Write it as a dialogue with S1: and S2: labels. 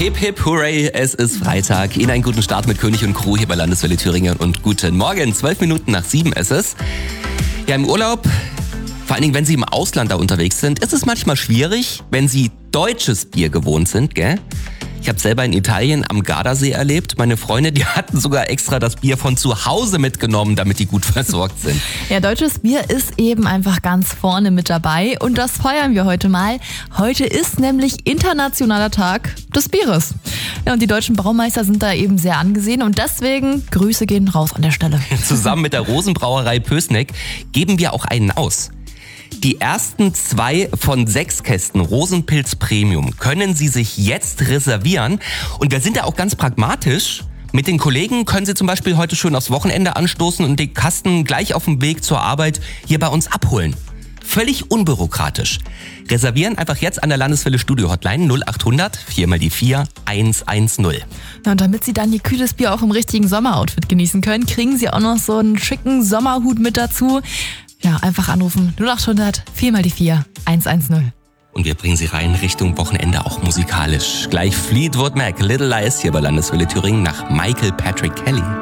S1: Hip hip hooray, es ist Freitag. Ihnen einen guten Start mit König und Crew hier bei Landeswelle Thüringen und guten Morgen. 12 Minuten nach 7 ist es. Ja, im Urlaub, vor allen Dingen, wenn Sie im Ausland da unterwegs sind, ist es manchmal schwierig, wenn Sie deutsches Bier gewohnt sind, gell? Ich habe selber in Italien am Gardasee erlebt. Meine Freunde, die hatten sogar extra das Bier von zu Hause mitgenommen, damit die gut versorgt sind.
S2: Ja, deutsches Bier ist eben einfach ganz vorne mit dabei und das feiern wir heute mal. Heute ist nämlich Internationaler Tag des Bieres. Ja, und die deutschen Braumeister sind da eben sehr angesehen und deswegen Grüße gehen raus an der Stelle.
S1: Zusammen mit der Rosenbrauerei Pößneck geben wir auch einen aus. Die ersten 2 von 6 Kästen Rosenpilz Premium können Sie sich jetzt reservieren. Und wir sind da auch ganz pragmatisch. Mit den Kollegen können Sie zum Beispiel heute schön aufs Wochenende anstoßen und den Kasten gleich auf dem Weg zur Arbeit hier bei uns abholen. Völlig unbürokratisch. Reservieren einfach jetzt an der Landeswelle Studio Hotline 0800 4x4 110.
S2: Ja, und damit Sie dann Ihr kühles Bier auch im richtigen Sommeroutfit genießen können, kriegen Sie auch noch so einen schicken Sommerhut mit dazu. Ja, einfach anrufen 0800 4x4 110.
S1: Und wir bringen Sie rein Richtung Wochenende auch musikalisch. Gleich Fleetwood Mac, Little Lies hier bei Landeswelle Thüringen nach Michael Patrick Kelly.